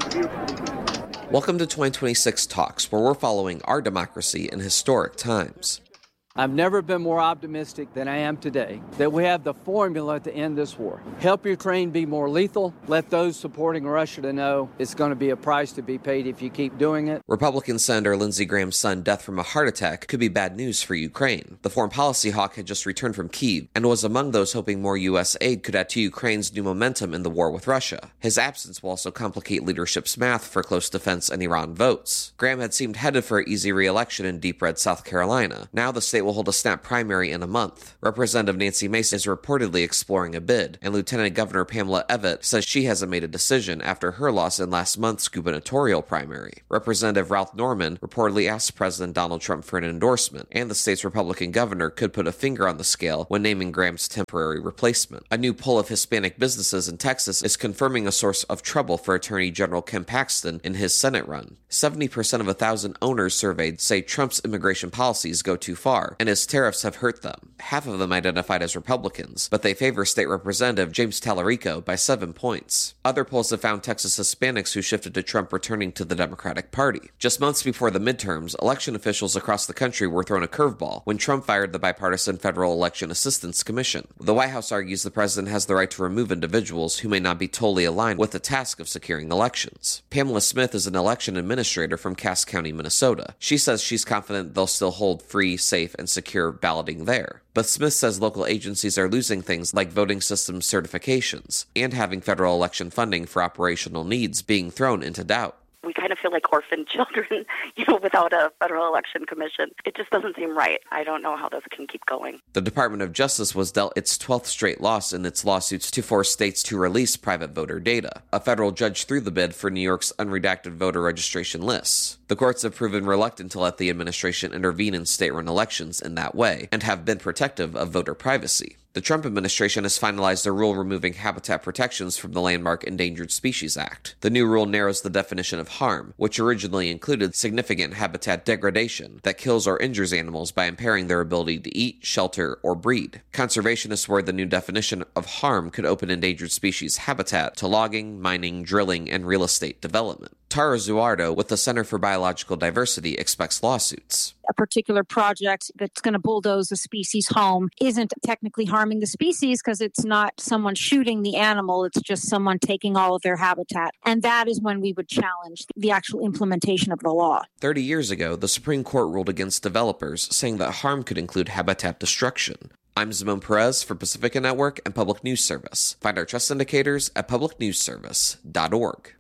Welcome to 2026 Talks, where we're following our democracy in historic times. I've never been more optimistic than I am today that we have the formula to end this war. Help Ukraine be more lethal. Let those supporting Russia to know it's going to be a price to be paid if you keep doing it. Republican Senator Lindsey Graham's son death from a heart attack could be bad news for Ukraine. The foreign policy hawk had just returned from Kyiv and was among those hoping more U.S. aid could add to Ukraine's new momentum in the war with Russia. His absence will also complicate leadership's math for close defense and Iran votes. Graham had seemed headed for an easy re-election in deep red South Carolina. Now the state will hold a snap primary in a month. Representative Nancy Mace is reportedly exploring a bid, and Lieutenant Governor Pamela Evett says she hasn't made a decision after her loss in last month's gubernatorial primary. Representative Ralph Norman reportedly asked President Donald Trump for an endorsement, and the state's Republican governor could put a finger on the scale when naming Graham's temporary replacement. A new poll of Hispanic businesses in Texas is confirming a source of trouble for Attorney General Ken Paxton in his Senate run. 70% of 1,000 owners surveyed say Trump's immigration policies go too far, and his tariffs have hurt them. Half of them identified as Republicans, but they favor State Representative James Tallarico by 7 points. Other polls have found Texas Hispanics who shifted to Trump returning to the Democratic Party. Just months before the midterms, election officials across the country were thrown a curveball when Trump fired the bipartisan Federal Election Assistance Commission. The White House argues the president has the right to remove individuals who may not be totally aligned with the task of securing elections. Pamela Smith is an election administrator from Cass County, Minnesota. She says she's confident they'll still hold free, safe, and secure balloting there. But Smith says local agencies are losing things like voting system certifications and having federal election funding for operational needs being thrown into doubt. We kind of feel like orphaned children, without a federal election commission. It just doesn't seem right. I don't know how this can keep going. The Department of Justice was dealt its 12th straight loss in its lawsuits to force states to release private voter data. A federal judge threw the bid for New York's unredacted voter registration lists. The courts have proven reluctant to let the administration intervene in state-run elections in that way and have been protective of voter privacy. The Trump administration has finalized a rule removing habitat protections from the landmark Endangered Species Act. The new rule narrows the definition of harm, which originally included significant habitat degradation that kills or injures animals by impairing their ability to eat, shelter, or breed. Conservationists worry the new definition of harm could open endangered species habitat to logging, mining, drilling, and real estate development. Tara Zuardo with the Center for Biological Diversity expects lawsuits. A particular project that's going to bulldoze a species home isn't technically harming the species because it's not someone shooting the animal, it's just someone taking all of their habitat. And that is when we would challenge the actual implementation of the law. 30 years ago, the Supreme Court ruled against developers, saying that harm could include habitat destruction. I'm Zimone Perez for Pacifica Network and Public News Service. Find our trust indicators at publicnewsservice.org.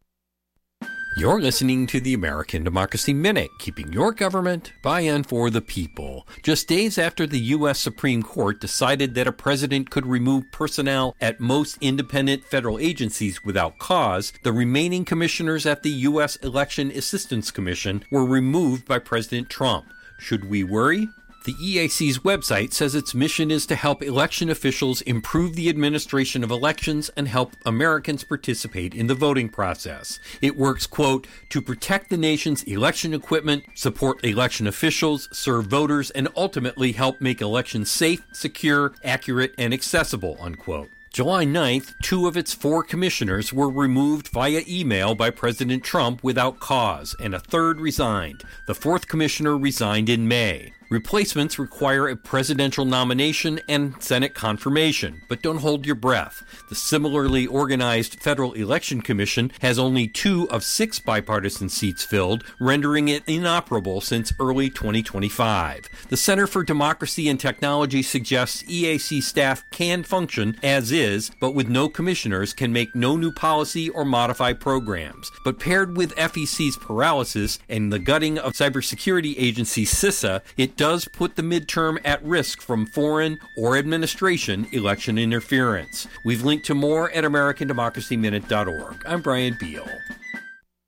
You're listening to the American Democracy Minute, keeping your government by and for the people. Just days after the U.S. Supreme Court decided that a president could remove personnel at most independent federal agencies without cause, the remaining commissioners at the U.S. Election Assistance Commission were removed by President Trump. Should we worry? The EAC's website says its mission is to help election officials improve the administration of elections and help Americans participate in the voting process. It works, quote, to protect the nation's election equipment, support election officials, serve voters, and ultimately help make elections safe, secure, accurate, and accessible, unquote. July 9th, 2 of its 4 commissioners were removed via email by President Trump without cause, and a third resigned. The 4th commissioner resigned in May. Replacements require a presidential nomination and Senate confirmation, but don't hold your breath. The similarly organized Federal Election Commission has only 2 of 6 bipartisan seats filled, rendering it inoperable since early 2025. The Center for Democracy and Technology suggests EAC staff can function as is, but with no commissioners can make no new policy or modify programs. But paired with FEC's paralysis and the gutting of cybersecurity agency CISA, it does put the midterm at risk from foreign or administration election interference. We've linked to more at AmericanDemocracyMinute.org. I'm Brian Beal.